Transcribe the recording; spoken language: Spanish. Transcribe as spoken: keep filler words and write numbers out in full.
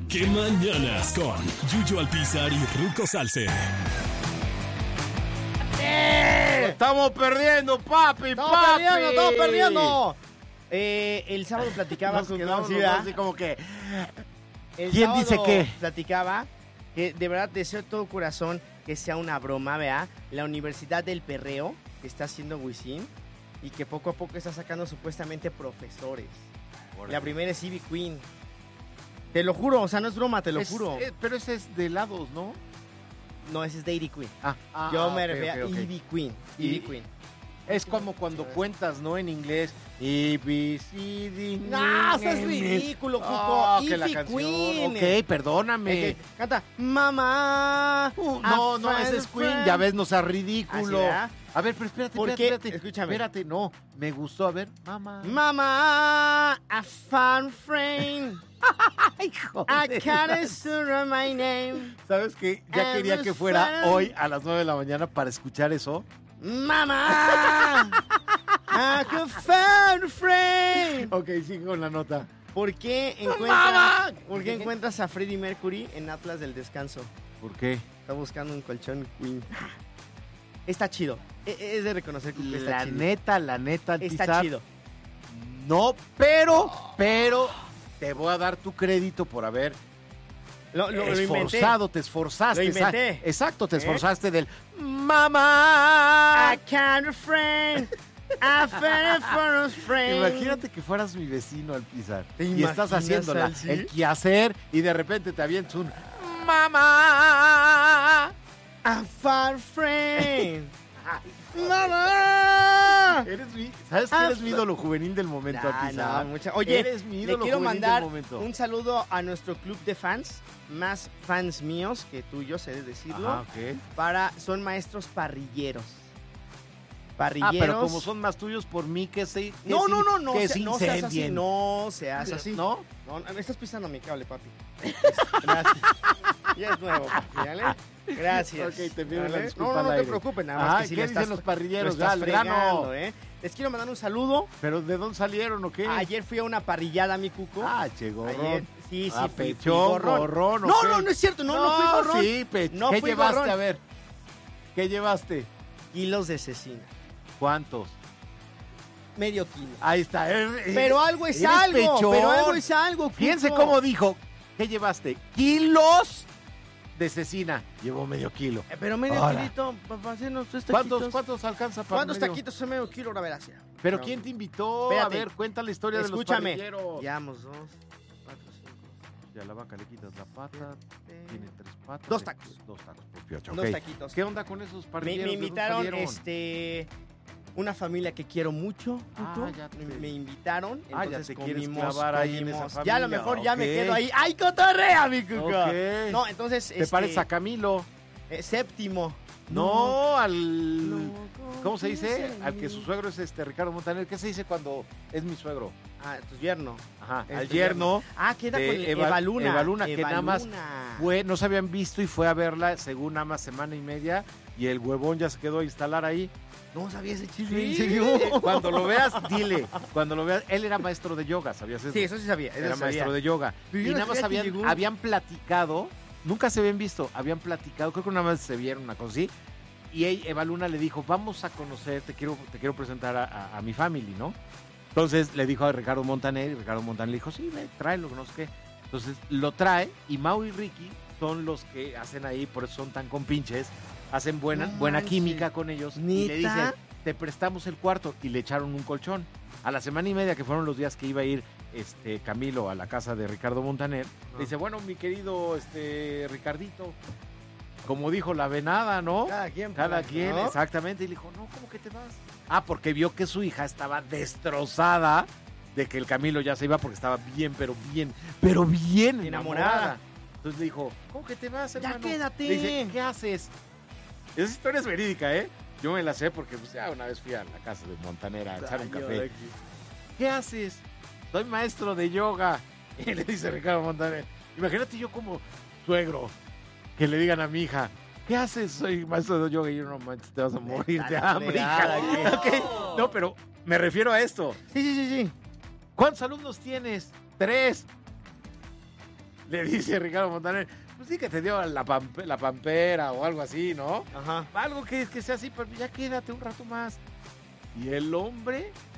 ¡Qué mañanas! Con Yuyo Alpizar y Ruco Salce. ¡Eh! Estamos perdiendo, papi, ¡Estamos papi. perdiendo, estamos perdiendo! Eh, el sábado platicaba... Nos quedamos los dos así como que... El ¿Quién sábado dice qué? Platicaba que de verdad deseo de todo corazón que sea una broma, ¿vea? La Universidad del Perreo que está haciendo Wisin y que poco a poco está sacando supuestamente profesores. Órale. La primera es Ivy Queen. Te lo juro, o sea, no es broma, te lo Es- juro. eh, pero ese es de helados, ¿no? No, ese es Dairy Queen. Ah, ah, Yo ah, me ok, refiero ok, ok. a Ivy Queen. Ivy Y- Queen. Es como cuando cuentas, ¿no? En inglés. E, B, C, D, No, eso es N, ridículo, Cuco. Ah, que la Ivy canción. Queen. Ok, perdóname. Eh, que canta Mamá. Uh, a no, no, ese es friend, Queen. Ya ves, no sea ridículo. ¿Así era? A ver, pero espérate, ¿Por espérate, qué? espérate. Escúchame. Espérate, no. Me gustó. A ver, mamá. Mamá, a fan friend. Ay, I joder. can't surrender my name. ¿Sabes qué? Ya And quería the que fuera sun. hoy a las nueve de la mañana para escuchar eso. Mamá, a fan friend. Ok, sigue con la nota. ¿Por qué Mamá. encuentras, ¿por qué encuentras a Freddie Mercury en Atlas del Descanso? ¿Por qué? Está buscando un colchón Queen. Está chido. E- Es de reconocer que está La chido. neta, la neta, Está Tizar, chido. No, pero, pero te voy a dar tu crédito por haber Lo, lo, lo inventé. esforzado, te esforzaste. Lo esa- inventé. Exacto, te ¿Eh? esforzaste del mamá. I can't friend. I fell for a friend. Imagínate que fueras mi vecino al pisar ¿Te y estás imaginas, haciendo la- Salsi? el quehacer y de repente te avientas un mamá. A far friend. ¡Mamá! Eres mi, ¿Sabes que eres mi ídolo juvenil del momento, Ah, Alpizar? no, mucha- Oye, eres mi le ídolo quiero juvenil mandar del momento. un saludo a nuestro club de fans, más fans míos que tuyos, he de decirlo. Ajá, ok. Para, son maestros parrilleros. Ah, Parrilleros. pero como son más tuyos por mí que se que No, se- no, no, no, que se- se no seas así, incendien. no seas así. ¿No? No, no, me estás pisando mi cable, papi. Gracias. Ya es nuevo, papi, ¿vale? Gracias. Ok, te pido una ¿vale? disculpa No, no, al no te aire. preocupes, nada más Ajá, que si ¿qué le dicen estás, los parrilleros? lo estás Ya, al grano. fregando, ¿eh? Les quiero mandar un saludo. ¿Pero de dónde salieron o qué? Ayer fui a una parrillada, mi cuco. Ah, che, gorrón. Ayer, sí, sí, Ah, fui- fui pechón, gorrón. gorrón, ¿o No, qué? no, no es cierto, no, no, fui gorrón. Sí, pe- No ¿Qué fui llevaste? gorrón. A ver, ¿qué llevaste? Kilos de cecina. ¿Cuántos? Medio kilo. Ahí está. eh, eh, Pero algo es eres algo, pechón. pero algo es algo, cuco. Fíjense cómo dijo. ¿Qué llevaste? Kilos de cecina. Llevó medio kilo. Eh, Pero medio Ahora. kilito, papá, hacernos tres ¿Cuántos, taquitos. ¿Cuántos alcanza para ¿Cuántos medio? taquitos son medio kilo? Ahora verás. ya. ¿Pero No. quién te invitó? Espérate. A ver, cuenta la historia Escúchame. de los parrilleros. Llevamos dos, cuatro, cinco, Y a la vaca le quitas la pata, siete. tiene tres patas. Dos eh, tacos. Dos tacos por piocha, Dos ok. taquitos. ¿Qué onda con esos Me, parrilleros? me ¿De dónde invitaron, salieron? este, una familia que quiero mucho, Ah, Cuco. ya te- me, me invitaron, Ah, ya entonces te quieres comimos, clavar ahí en comimos. esa Ya a lo familia, mejor ya me ok. quedo ahí. ¡Ay, cotorrea, mi Cuco! Ok. No, entonces, ¿Te este, pareces a Camilo? eh, séptimo. No, al... No, ¿Cómo se dice? confíes en Al que mí. su suegro es este Ricardo Montaner. ¿Qué se dice cuando es mi suegro? Ah, tu yerno. Ajá, Es al tu yerno. Ah, queda de con el Eva- Eva Luna. Eva Luna, que nada más Luna. Fue, no se habían visto y fue a verla según nada más semana y media. Y el huevón ya se quedó a instalar ahí. No sabía ese chisme, Sí, ¿en serio? Cuando lo veas, dile. Cuando lo veas, él era maestro de yoga, ¿sabías eso? Sí, eso sí sabía. Eso Era sabía. maestro de yoga. Pero yo Y no nada más sabía que habían, llegó. habían platicado, nunca se habían visto, habían platicado, creo que nada más se vieron una cosa así. Y ella- Eva Luna le dijo, vamos a conocer, te quiero, te quiero presentar a, a- a mi family, ¿no? Entonces le dijo a Ricardo Montaner, y Ricardo Montaner le dijo, sí, ve, tráelo, no sé qué. Entonces lo trae y Mau y Ricky son los que hacen ahí, por eso son tan compinches, hacen buena, No buena manches. química con ellos. Y le ¿Neta? dicen, te prestamos el cuarto y le echaron un colchón. A la semana y media, que fueron los días que iba a ir este Camilo a la casa de Ricardo Montaner, le dice, bueno, mi querido este Ricardito, como dijo la venada, ¿no? Cada quien. Cada pues, quien, ¿no? exactamente. Y le dijo, no, ¿cómo que te vas? Ah, porque vio que su hija estaba destrozada de que el Camilo ya se iba porque estaba bien, pero bien, pero bien enamorada. Enamorada. Entonces le dijo, ¿cómo que te vas, Ya hermano? quédate. Le dice, ¿qué haces? Esa historia es verídica, ¿eh? Yo me la sé porque pues, ya una vez fui a la casa de Montaner a echar un Ay, café. Ricky. ¿Qué haces? Soy maestro de yoga. Y le dice Ricardo Montaner, imagínate yo como suegro, que le digan a mi hija, ¿qué haces? Soy maestro de yoga. Y yo, no manches, te vas a morir de la hambre, fregada, hija. Ok, no, pero me refiero a esto. Sí, sí, sí, sí. ¿Cuántos alumnos tienes? Tres. le dice Ricardo Montaner, pues sí que te dio la, pampe- la pampera o algo así, ¿no? Ajá. Algo que, que sea así, pero ya quédate un rato más. Y el hombre